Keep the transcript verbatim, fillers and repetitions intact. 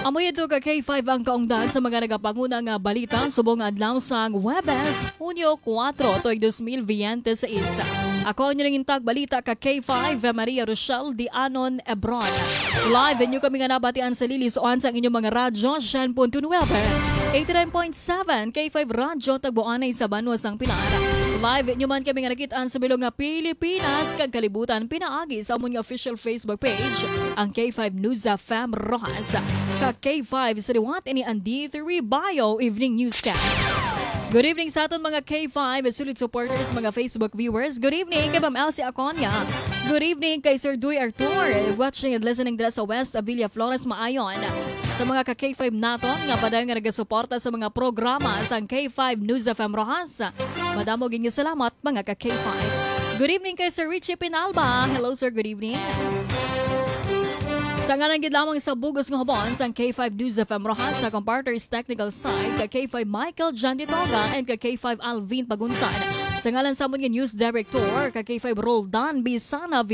Amoy ito ka K five ang kaungdan sa mga nagapanguna nga balita subong adlaw sang Huwebes, Hunyo four, tuig two thousand twenty-six. Ako nyo nang intag balita ka K five, Maria Rochelle Dianon Ebron. Live inyo kami nga nabatian sa lilis o sa inyong mga radyo, one point two nine, eighty-nine point seven K five Radyo Tagbuanay sa Banwa sang Pilar. Live inyo man kami nga nakitaan sa bilog nga Pilipinas kag kalibutan pinaagi sa among official Facebook page ang K five News F M Rojas. Ka K five sa liwat ini ang D three Bio Evening Newscast. Good evening sa aton mga K five sulit supporters, mga Facebook viewers. Good evening kay Ma'am Elsie Aconia. Good evening kay Sir Duy Artur, watching and listening dira sa West Avilla Flores Maayon. Sa mga ka K five naton nga padayon nga nagasuporta sa mga programa sa K five News F M Rojas. Madamo ginyo salamat mga ka K five. Good evening kay Sir Richie Pinalba. Hello sir, good evening. Sa nga gid lamang sa bugos nga hubon sa K five News F M Rojas sa Comparters Technical Side, ka K five Michael John Ditoga and ka K five Alvin Pagunsan. Sa ngalan sa among News Director, ka K five Roldan Bisana